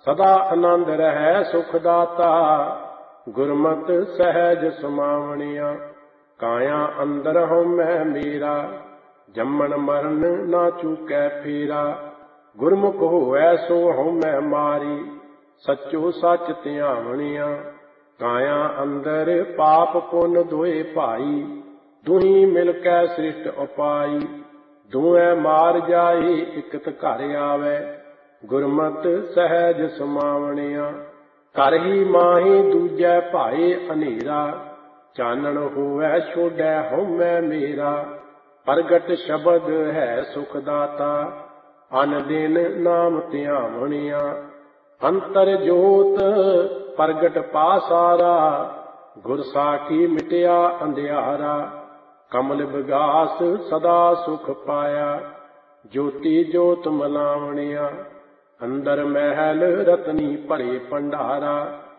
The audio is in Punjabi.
ਸਦਾ ਆਨੰਦ ਰਹਿ ਸੁਖ ਦਾਤਾ, ਗੁਰਮਤਿ ਸਹਿਜ ਸਮਾਵਣੀਆਂ। ਕਾਇਆ ਅੰਦਰ ਹਉਮੈ ਮੇਰਾ, ਜੰਮਣ ਮਰਨ ਨਾ ਚੂਕੈ ਫੇਰਾ। ਗੁਰਮੁਖ ਹੋਵੈ ਸੋ ਹਉਮੈ ਮਾਰੀ, ਸੱਚੋ ਸੱਚ ਧਿਆਵਣੀਆਂ। ਕਾਇਆ ਅੰਦਰ ਪਾਪ ਪੁੰਨ ਦੋਏ ਭਾਈ, ਦੁਹੀ ਮਿਲ ਕੈ ਸ੍ਰਿਸ਼ਟ ਉਪਾਈ। ਦੋਵੇਂ ਮਾਰ ਜਾਏ ਇਕਤ ਘਰ ਆਵੈ, ਗੁਰਮਤਿ ਸਹਿਜ ਸਮਾਵਣੀਆਂ। ਘਰ ਹੀ ਮਾਹੀ ਦੂਜੈ ਭਾਏ ਹਨੇਰਾ, ਚਾਨਣ ਹੋਵੈ ਛੋਡੈ ਹਉਮੈ ਮੇਰਾ। ਪ੍ਰਗਟ ਸ਼ਬਦ ਹੈ ਸੁਖ ਦਾਤਾ, ਅਨ ਦਿਨ ਨਾਮ ਧਿਆਵਣੀਆਂ। ਅੰਤਰ ਜੋਤ ਪ੍ਰਗਟ ਪਾਸਾਰਾ, ਗੁਰ ਸਾਖੀ ਮਿਟਿਆ ਅੰਧਿਆਰਾ। ਕਮਲ ਵਿਗਾਸ ਸਦਾ ਸੁਖ ਪਾਇਆ, ਜੋਤੀ ਜੋਤ ਮਲਾਵਣੀਆਂ। ਅੰਦਰ ਮਹਿਲ ਰਤਨੀ ਭਰੇ ਭੰਡਾਰਾ,